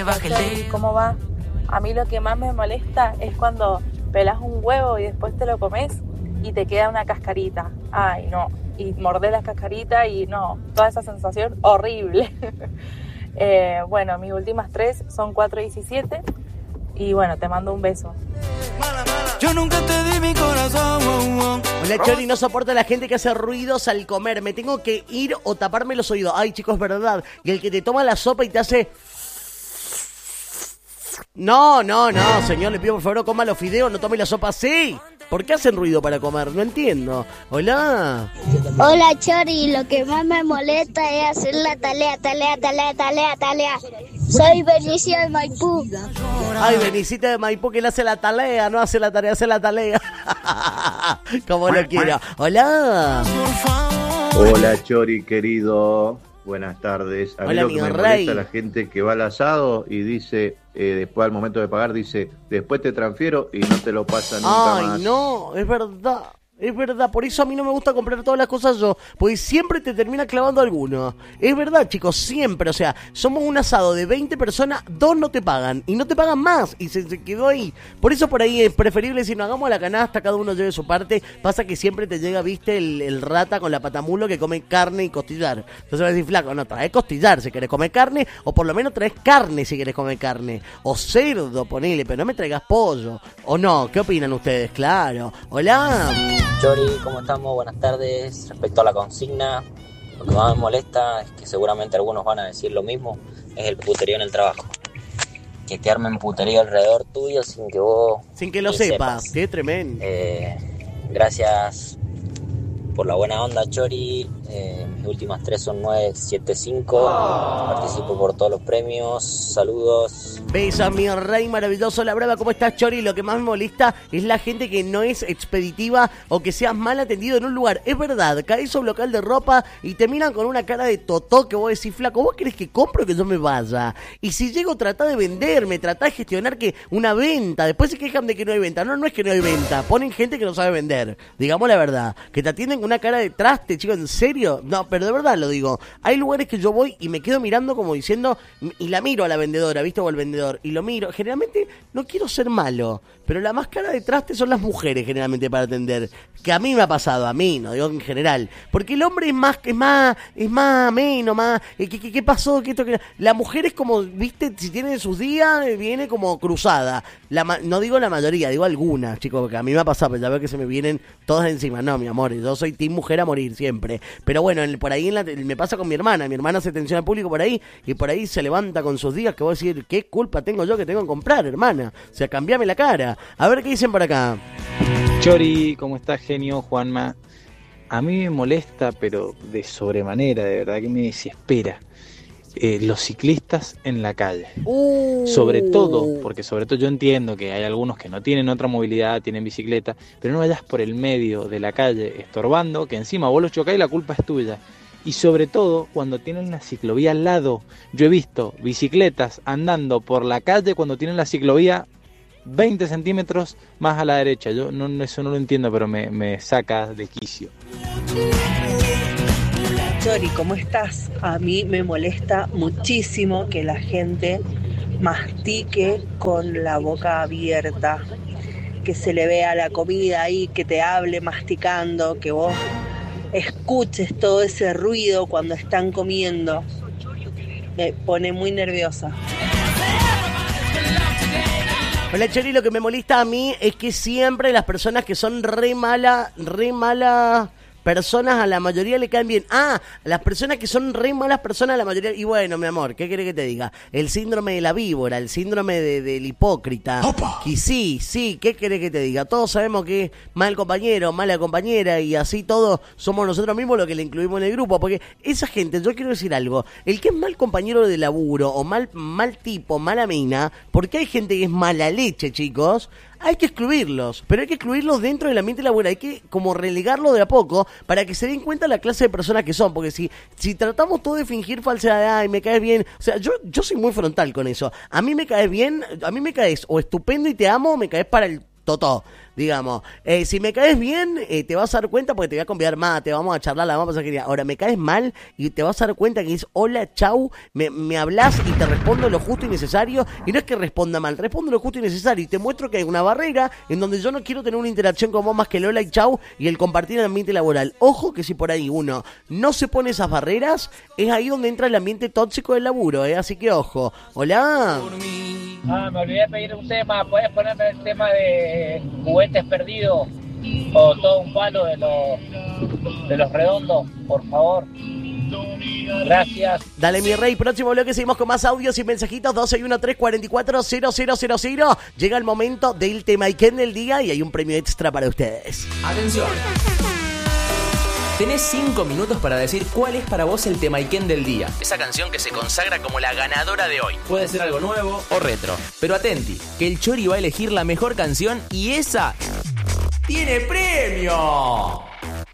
Chori, ¿cómo va? A mí lo que más me molesta es cuando pelas un huevo y después te lo comes y te queda una cascarita. Ay, no. Y mordés la cascarita y no. Toda esa sensación horrible. Bueno, mis últimas 3 son 4 y 17. Y bueno, te mando un beso. Yo nunca te di mi corazón. Hola, Chori, no soporto a la gente que hace ruidos al comer. Me tengo que ir o taparme los oídos. Ay, chicos, es verdad. Y el que te toma la sopa y te hace... No, señor, le pido por favor no coma los fideos, no tome la sopa así. ¿Por qué hacen ruido para comer? No entiendo. Hola. Hola, Chori, lo que más me molesta es hacer la talea. Soy Benicio de Maipú. Ay, Benicita de Maipú, que él hace la talea, no hace la tarea, hace la talea. Como lo quiero. Hola. Hola, Chori, querido. Buenas tardes. A mí Hola, lo que me rey. molesta la gente que va al asado y dice, después al momento de pagar, dice, después te transfiero y no te lo pasa nunca más. Ay, no, es verdad. Es verdad, por eso a mí no me gusta comprar todas las cosas yo, porque siempre te termina clavando alguno. Es verdad, chicos, siempre, o sea, somos un asado de 20 personas, 2 no te pagan, y no te pagan más, y se quedó ahí. Por eso por ahí es preferible si nos hagamos a la canasta, cada uno lleve su parte. Pasa que siempre te llega, viste, el rata con la patamulo que come carne y costillar. Entonces vas a decir, flaco, no, trae costillar si querés comer carne, o por lo menos traes carne si querés comer carne, o cerdo, ponele, pero no me traigas pollo, o no. ¿Qué opinan ustedes? Claro. Hola. Chori, ¿cómo estamos? Buenas tardes. Respecto a la consigna, lo que más me molesta es que seguramente algunos van a decir lo mismo, es el puterío en el trabajo. Que te armen puterío alrededor tuyo sin que vos... Sin que lo sepas. Qué tremendo. Gracias por la buena onda, Chori. Mis últimas 3 son 975. Participo por todos los premios. Saludos. Besos, mi rey maravilloso. La brava, ¿cómo estás, Chori? Lo que más me molesta es la gente que no es expeditiva o que seas mal atendido en un lugar. Es verdad, caes a un local de ropa y te miran con una cara de totó que vos decís, flaco, ¿vos querés que compre o que yo me vaya? Y si llego, tratá de venderme, tratá de gestionar que una venta. Después se quejan de que no hay venta. No, no es que no hay venta. Ponen gente que no sabe vender. Digamos la verdad. Que te atienden con una cara de traste, chico, ¿en serio? No, pero de verdad lo digo. Hay lugares que yo voy y me quedo mirando como diciendo, y la miro a la vendedora, ¿viste? O al vendedor, y lo miro. Generalmente no quiero ser malo, pero la más cara de traste son las mujeres generalmente para atender. Que a mí me ha pasado, a mí, no digo en general. Porque el hombre es más ameno, más, ¿qué pasó? La mujer es como, ¿viste? Si tiene sus días, viene como cruzada. No digo la mayoría, digo algunas, chicos, porque a mí me ha pasado, pero ya veo que se me vienen todas encima. No, mi amor, yo soy team mujer a morir siempre. Pero bueno, por ahí me pasa con mi hermana hace atención al público por ahí, y por ahí se levanta con sus días que voy a decir, ¿qué culpa tengo yo que tengo que comprar, hermana? O sea, cambiame la cara. A ver qué dicen por acá. Chori, ¿cómo estás, genio? Juanma. A mí me molesta, pero de sobremanera, de verdad que me desespera. Los ciclistas en la calle. Sobre todo yo entiendo que hay algunos que no tienen otra movilidad, tienen bicicleta, pero no vayas por el medio de la calle estorbando, que encima vos los chocás y la culpa es tuya. Y sobre todo cuando tienen la ciclovía al lado. Yo he visto bicicletas andando por la calle cuando tienen la ciclovía 20 centímetros más a la derecha. Yo eso no lo entiendo, pero me saca de quicio. Chori, ¿cómo estás? A mí me molesta muchísimo que la gente mastique con la boca abierta, que se le vea la comida ahí, que te hable masticando, que vos escuches todo ese ruido cuando están comiendo. Me pone muy nerviosa. Hola, Chori, lo que me molesta a mí es que siempre las personas que son re malas personas a la mayoría le caen bien. Las personas que son re malas personas a la mayoría. Y bueno, mi amor, ¿qué querés que te diga? El síndrome de la víbora, el síndrome del hipócrita. ¡Opa! Y sí, ¿qué querés que te diga? Todos sabemos que es mal compañero, mala compañera, y así todos somos nosotros mismos los que le incluimos en el grupo. Porque esa gente, yo quiero decir algo, el que es mal compañero de laburo o mal tipo, mala mina, porque hay gente que es mala leche, chicos. Hay que excluirlos, pero hay que excluirlos dentro del ambiente laboral. Hay que como relegarlo de a poco para que se den cuenta la clase de personas que son. Porque si tratamos todo de fingir falsedad, ay, me caes bien. O sea, yo soy muy frontal con eso. A mí me caes bien, a mí me caes o estupendo y te amo, o me caes para el totó. digamos. Si me caes bien, te vas a dar cuenta porque te voy a convidar más, te vamos a charlar, la vamos a pasar genial. Ahora, me caes mal y te vas a dar cuenta que es hola, chau, me hablas y te respondo lo justo y necesario. Y no es que responda mal, respondo lo justo y necesario y te muestro que hay una barrera en donde yo no quiero tener una interacción con vos más que el hola y chau y el compartir el ambiente laboral. Ojo que si por ahí uno no se pone esas barreras, es ahí donde entra el ambiente tóxico del laburo, así que ojo. Hola. Me olvidé de pedir un tema. ¿Puedes ponerme el tema de Juguetes Perdidos o Todo un Palo de los Redondos, por favor? Gracias. Dale, mi rey, próximo bloque seguimos con más audios y mensajitos. 1213440000. Llega el momento del tema Iken del día y hay un premio extra para ustedes. Atención. Tenés 5 minutos para decir cuál es para vos el tema Iken del día. Esa canción que se consagra como la ganadora de hoy. Puede ser algo nuevo o retro. Pero atenti, que el Chori va a elegir la mejor canción y esa tiene premio.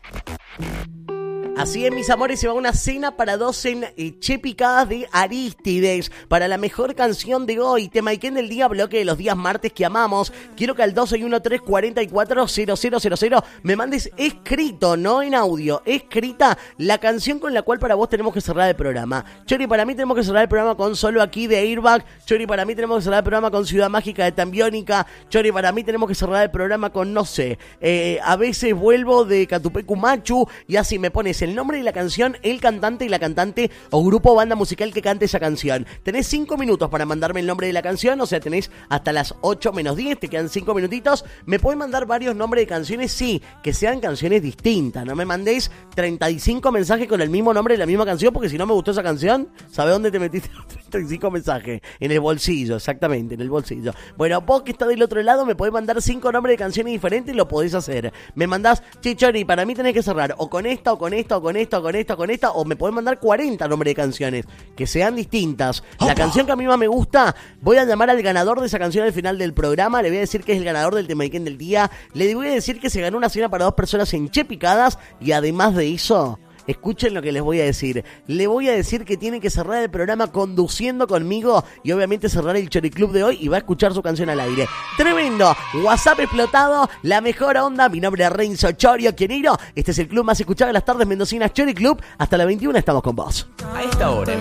Así es, mis amores, se va una cena para 2 en Che Picadas de Aristides. Para la mejor canción de hoy, tema Iken del día, bloque de los días martes que amamos. Quiero que al 1213440000 me mandes escrito, no en audio, escrita la canción con la cual para vos tenemos que cerrar el programa. Chori, para mí tenemos que cerrar el programa con Solo Aquí de Airbag. Chori, para mí tenemos que cerrar el programa con Ciudad Mágica de Tambiónica. Chori, para mí tenemos que cerrar el programa con, no sé, A veces vuelvo de Catupecu Machu. Y así me pones el nombre de la canción, el cantante y la cantante o grupo o banda musical que cante esa canción. Tenés 5 minutos para mandarme el nombre de la canción, o sea, tenés hasta las 8 menos 10, te quedan 5 minutitos. Me pueden mandar varios nombres de canciones, sí, que sean canciones distintas. No me mandéis 35 mensajes con el mismo nombre de la misma canción, porque si no me gustó esa canción, ¿sabés dónde te metiste los 35 mensajes? En el bolsillo, exactamente, en el bolsillo. Bueno, vos que estás del otro lado, me podés mandar 5 nombres de canciones diferentes y lo podés hacer. Me mandás, Chichori, para mí tenés que cerrar o con esta, o con esta, o con esta, con esta, o me podés mandar 40 nombres de canciones que sean distintas. La canción que a mí más me gusta, voy a llamar al ganador de esa canción al final del programa, le voy a decir que es el ganador del tema Iken del día, le voy a decir que se ganó una cena para 2 personas en Che Picadas y además de eso, escuchen lo que les voy a decir. Le voy a decir que tiene que cerrar el programa conduciendo conmigo y obviamente cerrar el Chori Club de hoy y va a escuchar su canción al aire. Tremendo. WhatsApp explotado. La mejor onda. Mi nombre es Renzo Chorio Quiniro. Este es el club más escuchado de las tardes mendocinas, Chori Club. Hasta la 21 estamos con vos. A esta hora